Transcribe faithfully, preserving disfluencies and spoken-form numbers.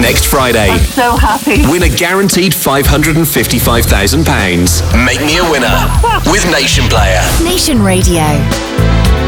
next Friday. I'm so happy. Win a guaranteed five hundred fifty-five thousand pounds. Make me a winner with Nation Player. Nation Radio.